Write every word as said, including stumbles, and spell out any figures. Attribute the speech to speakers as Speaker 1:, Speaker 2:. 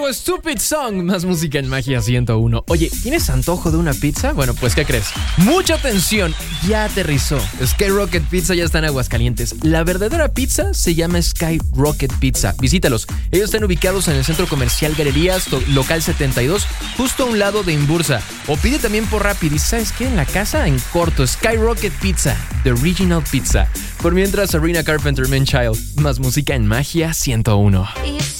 Speaker 1: nuevo Stupid Song, más música en Magia ciento uno. Oye, ¿tienes antojo de una pizza? Bueno, pues ¿qué crees? Mucha atención, ya aterrizó. Skyrocket Pizza ya está en Aguascalientes. La verdadera pizza se llama Skyrocket Pizza. Visítalos. Ellos están ubicados en el Centro Comercial Galerías, local setenta y dos, justo a un lado de Imbursa. O pide también por Rappi. ¿Y sabes qué? En la casa, en corto, Skyrocket Pizza, The Original Pizza. Por mientras, Sabrina Carpenter, Man Child, más música en Magia ciento uno.
Speaker 2: It's